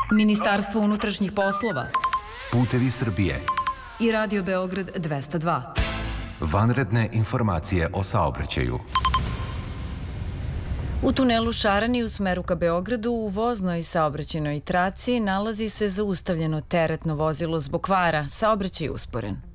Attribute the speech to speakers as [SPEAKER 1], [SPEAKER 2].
[SPEAKER 1] Ministarstvo unutrašnjih poslova
[SPEAKER 2] Putevi Srbije
[SPEAKER 1] i Radio Beograd 202.
[SPEAKER 2] Vanredne informacije o saobraćaju.
[SPEAKER 1] U tunelu Šarani u smeru ka Beogradu u voznoj saobraćajnoj traci nalazi se zaustavljeno teretno vozilo zbog kvara. Saobraćaj je usporen.